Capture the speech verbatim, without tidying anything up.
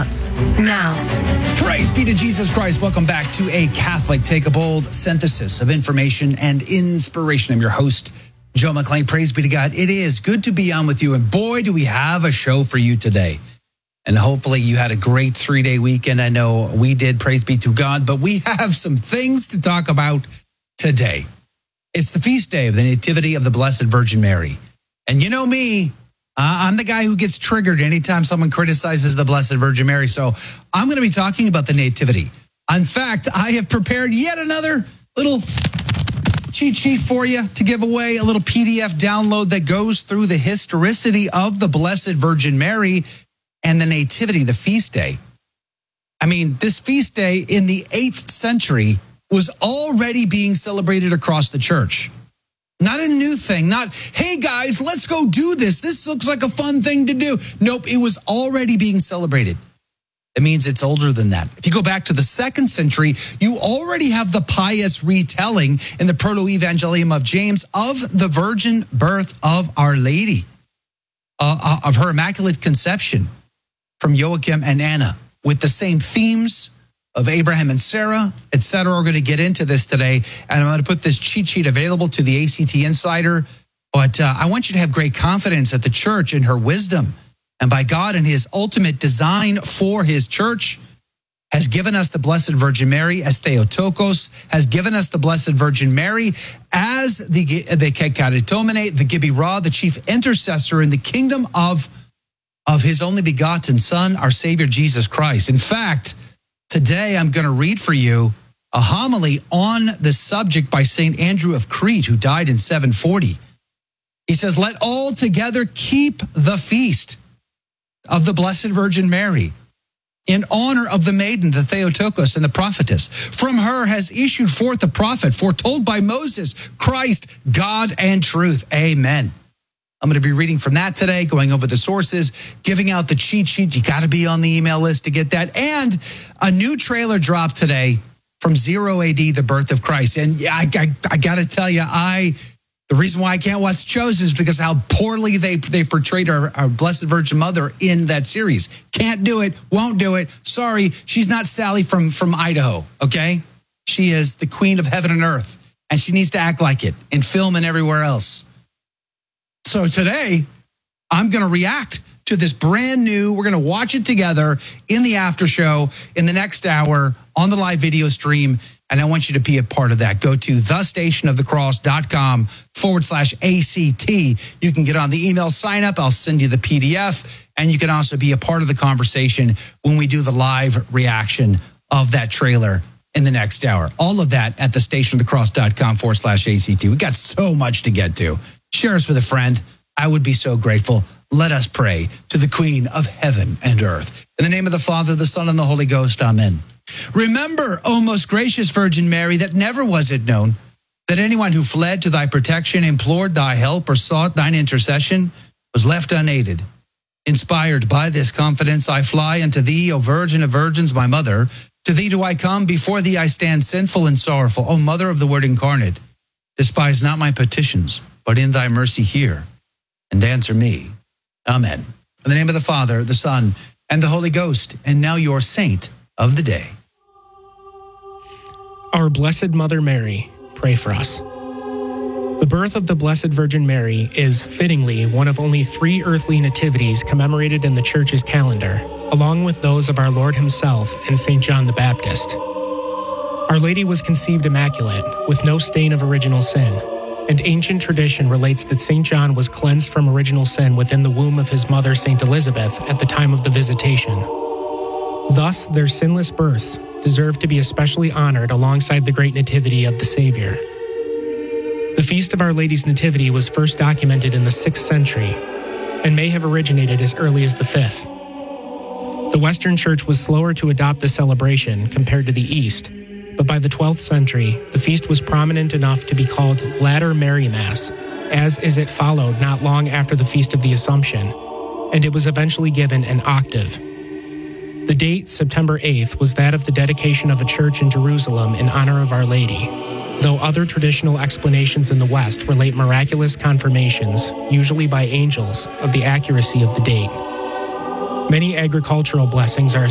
thoughts now. Praise be to Jesus Christ. Welcome back to A Catholic Take a Bold Synthesis of Information and Inspiration. I'm your host, Joe McLean. Praise be to God. It is good to be on with you. And boy, do we have a show for you today. And hopefully you had a great three-day weekend. I know we did. Praise be to God. But we have some things to talk about today. It's the feast day of the Nativity of the Blessed Virgin Mary. And you know me, Uh, I'm the guy who gets triggered anytime someone criticizes the Blessed Virgin Mary. So I'm going to be talking about the Nativity. In fact, I have prepared yet another little cheat sheet for you to give away, a little P D F download that goes through the historicity of the Blessed Virgin Mary and the Nativity, the feast day. I mean, this feast day in the eighth century was already being celebrated across the church. Not a new thing, not, hey guys, let's go do this. This looks like a fun thing to do. Nope, it was already being celebrated. It means it's older than that. If you go back to the second century, you already have the pious retelling in the Proto-Evangelium of James of the virgin birth of Our Lady, uh, of her Immaculate Conception from Joachim and Anna, with the same themes of Abraham and Sarah, et cetera. We're going to get into this today, and I'm going to put this cheat sheet available to the A C T Insider. But uh, I want you to have great confidence that the church in her wisdom and by God and his ultimate design for his church has given us the Blessed Virgin Mary as Theotokos, has given us the Blessed Virgin Mary as the, the Kekaritomene, the Gibirah, the chief intercessor in the kingdom of, of his only begotten Son, our Savior Jesus Christ. In fact, today, I'm going to read for you a homily on the subject by Saint Andrew of Crete, who died in seven forty. He says, let all together keep the feast of the Blessed Virgin Mary in honor of the maiden, the Theotokos, and the prophetess. From her has issued forth the prophet, foretold by Moses, Christ, God and truth. Amen. I'm going to be reading from that today, going over the sources, giving out the cheat sheet. You got to be on the email list to get that. And a new trailer dropped today from Zero A D, The Birth of Christ. And yeah, I, I, I got to tell you, I the reason why I can't watch Chosen is because how poorly they, they portrayed our, our Blessed Virgin Mother in that series. Can't do it, won't do it. Sorry, she's not Sally from, from Idaho, okay? She is the queen of heaven and earth, and she needs to act like it in film and everywhere else. So today, I'm going to react to this brand new, we're going to watch it together in the after show in the next hour on the live video stream. And I want you to be a part of that. Go to thestationofthecross.com forward slash ACT. You can get on the email sign up. I'll send you the P D F. And you can also be a part of the conversation when we do the live reaction of that trailer in the next hour. All of that at thestationofthecross.com forward slash ACT. We got so much to get to. Share us with a friend. I would be so grateful. Let us pray to the Queen of heaven and earth. In the name of the Father, the Son, and the Holy Ghost. Amen. Remember, O most gracious Virgin Mary, that never was it known that anyone who fled to thy protection, implored thy help, or sought thine intercession was left unaided. Inspired by this confidence, I fly unto thee, O Virgin of Virgins, my mother. To thee do I come, before thee I stand sinful and sorrowful. O Mother of the Word incarnate, despise not my petitions, but in thy mercy hear and answer me. Amen. In the name of the Father, the Son, and the Holy Ghost, and now your saint of the day. Our Blessed Mother Mary, pray for us. The birth of the Blessed Virgin Mary is, fittingly, one of only three earthly nativities commemorated in the Church's calendar, along with those of our Lord himself and Saint John the Baptist. Our Lady was conceived immaculate, with no stain of original sin, and ancient tradition relates that Saint John was cleansed from original sin within the womb of his mother Saint Elizabeth at the time of the visitation. Thus, their sinless births deserve to be especially honored alongside the great nativity of the Savior. The Feast of Our Lady's Nativity was first documented in the sixth century and may have originated as early as the fifth. The Western Church was slower to adopt the celebration compared to the East, but by the twelfth century, the feast was prominent enough to be called Latter Mary Mass, as is it followed not long after the Feast of the Assumption, and it was eventually given an octave. The date, September eighth, was that of the dedication of a church in Jerusalem in honor of Our Lady, though other traditional explanations in the West relate miraculous confirmations, usually by angels, of the accuracy of the date. Many agricultural blessings are